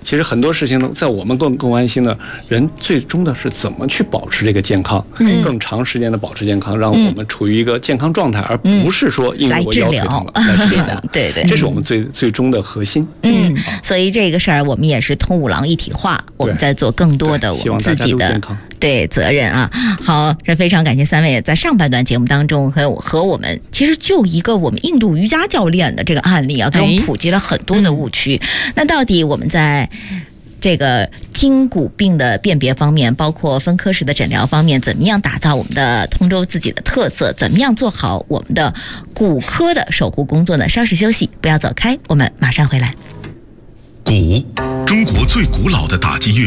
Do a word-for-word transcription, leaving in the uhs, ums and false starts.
其实很多事情呢，在我们更更关心的，人最终的是怎么去保持这个健康，嗯、更长时间的保持健康，让我们处于一个健康状态，而不是说因为我腰腿疼了来治疗。 对对， 这是我们最最终的核心。 嗯，所以这个事儿我们也是通五郎一体化，我们在做更多的我们自己的对责任啊。好，这非常感谢三位在上半段节目当中和和我们其实就一个我们印度瑜伽教练的这个案例啊，给我们普及了很多的误区。哎、那到底我们在这个筋骨病的辨别方面，包括分科室的诊疗方面，怎么样打造我们的通州自己的特色？怎么样做好我们的骨科的守护工作呢？稍事休息，不要走开，我们马上回来。 鼓，中国最古老的打击乐